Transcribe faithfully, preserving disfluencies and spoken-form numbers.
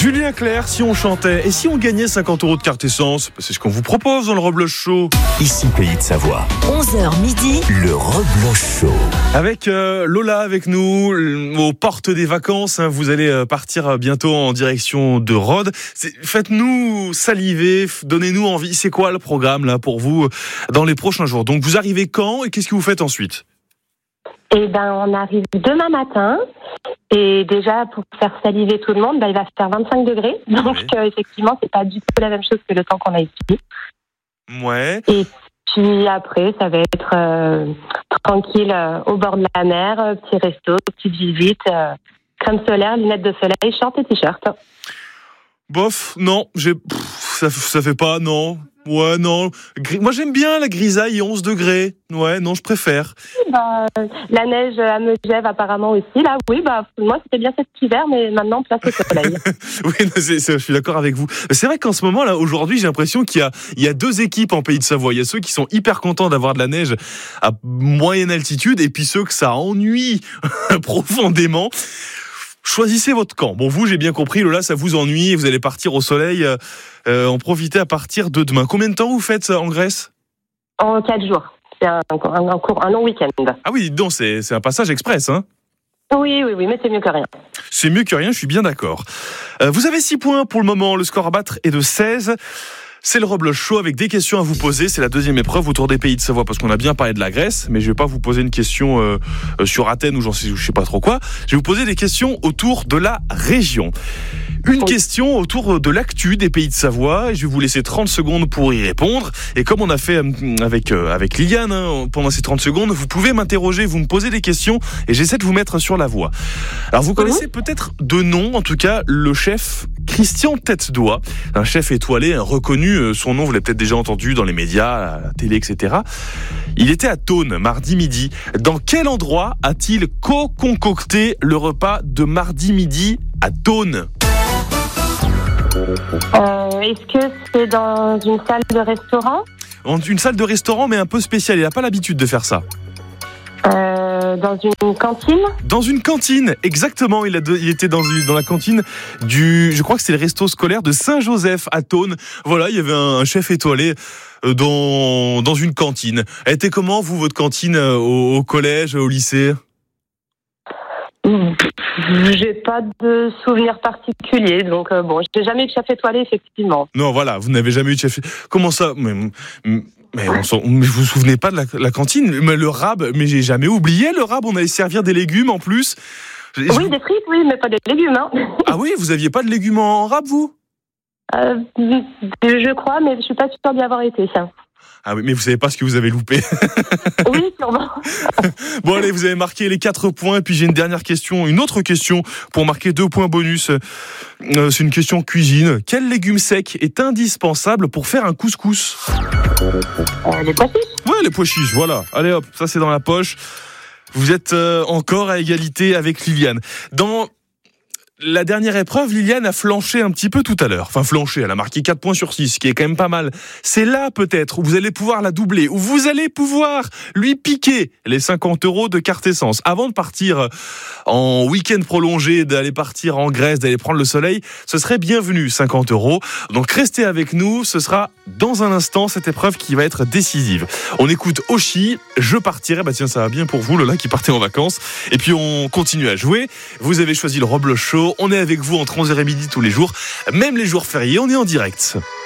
Julien Clerc, si on chantait et si on gagnait cinquante euros de carte essence, c'est ce qu'on vous propose dans le Rebloch Show. Ici Pays de Savoie. onze heures midi. Le Rebloch Show. Avec euh, Lola avec nous, aux portes des vacances. Hein, vous allez euh, partir bientôt en direction de Rhodes. C'est, faites-nous saliver, donnez-nous envie. C'est quoi le programme là pour vous dans les prochains jours? Donc vous arrivez quand et qu'est-ce que vous faites ensuite? Eh ben, on arrive demain matin. Et déjà, pour faire saliver tout le monde, bah, il va faire vingt-cinq degrés. Donc, oui. euh, effectivement, c'est pas du tout la même chose que le temps qu'on a ici. Ouais. Et puis après, ça va être euh, tranquille euh, au bord de la mer, euh, petit resto, petite visite, euh, crème solaire, lunettes de soleil, short et t-shirt. Bof, non, j'ai, pff, ça, ça fait pas, non. Ouais, non. Gris... Moi, j'aime bien la grisaille et onze degrés. Ouais, non, je préfère. Bah, la neige à Megève, apparemment aussi. Là, oui, bah, moi, c'était bien cet hiver, mais maintenant, place au soleil. Oui, c'est, c'est, je suis d'accord avec vous. C'est vrai qu'en ce moment, là, aujourd'hui, j'ai l'impression qu'il y a, il y a deux équipes en Pays de Savoie. Il y a ceux qui sont hyper contents d'avoir de la neige à moyenne altitude et puis ceux que ça ennuie profondément. Choisissez votre camp. Bon, vous, j'ai bien compris, Lola, ça vous ennuie. Vous allez partir au soleil, euh, en profiter à partir de demain. Combien de temps vous faites en Grèce? En quatre jours. C'est un, un, un, court, un long week-end. Ah oui, donc c'est, c'est un passage express, hein? Oui, oui, oui, mais c'est mieux que rien. C'est mieux que rien, je suis bien d'accord. Euh, vous avez six points pour le moment. Le score à battre est de seize. C'est le Rebloch Show avec des questions à vous poser. C'est la deuxième épreuve autour des Pays de Savoie parce qu'on a bien parlé de la Grèce, mais je vais pas vous poser une question euh, sur Athènes ou j'en sais, je sais pas trop quoi. Je vais vous poser des questions autour de la région. Une oui. question autour de l'actu des Pays de Savoie et je vais vous laisser trente secondes pour y répondre. Et comme on a fait avec euh, avec Liliane hein, pendant ces trente secondes, vous pouvez m'interroger, vous me posez des questions et j'essaie de vous mettre sur la voie. Alors vous connaissez mmh. peut-être de nom, en tout cas, le chef Christian Tête-Doigt, un chef étoilé, un reconnu. Son nom, vous l'avez peut-être déjà entendu dans les médias, à la télé, et cetera. Il était à Thônes, mardi midi. Dans quel endroit a-t-il co-concocté le repas de mardi midi à Thônes ? euh, Est-ce que c'est dans une salle de restaurant ? Une salle de restaurant, mais un peu spéciale. Il n'a pas l'habitude de faire ça. Euh, dans une cantine ? Dans une cantine, exactement. Il, a de, il était dans, une, dans la cantine du, je crois que c'est le resto scolaire de Saint-Joseph à Thônes. Voilà, il y avait un, un chef étoilé dans, dans une cantine. Elle était comment, vous, votre cantine au, au collège, au lycée ? J'ai pas de souvenir particulier, donc euh, bon, j'ai jamais eu de chef étoilé, effectivement. Non, voilà, vous n'avez jamais eu de chef. Comment ça ? mais, mais, on s'en, mais vous vous souvenez pas de la, la cantine ? Mais le rab, mais j'ai jamais oublié le rab. On allait servir des légumes en plus. Oui, je... des frites, oui, mais pas des légumes. Hein. Ah oui, vous aviez pas de légumes en rab, vous ? euh, Je crois, mais je suis pas sûre d'y avoir été, ça. Ah oui, mais vous savez pas ce que vous avez loupé. Oui, sûrement. Bon, allez, vous avez marqué les quatre points. Et puis j'ai une dernière question, une autre question pour marquer deux points bonus. Euh, c'est une question cuisine. Quel légume sec est indispensable pour faire un couscous ? euh, Les pois chiches. Ouais, les pois chiches, voilà. Allez hop, ça c'est dans la poche. Vous êtes euh, encore à égalité avec Liliane. Dans la dernière épreuve, Liliane a flanché un petit peu tout à l'heure. Enfin, flanché, elle a marqué quatre points sur six, ce qui est quand même pas mal. C'est là, peut-être, où vous allez pouvoir la doubler, où vous allez pouvoir lui piquer les cinquante euros de carte essence. Avant de partir en week-end prolongé, d'aller partir en Grèce, d'aller prendre le soleil, ce serait bienvenu, cinquante euros. Donc, restez avec nous. Ce sera dans un instant cette épreuve qui va être décisive. On écoute Oshi, Je partirai. Bah tiens, ça va bien pour vous, Lola, qui partez en vacances. Et puis, on continue à jouer. Vous avez choisi le Rebloch Show. On est avec vous entre onze heures et midi tous les jours, même les jours fériés, on est en direct.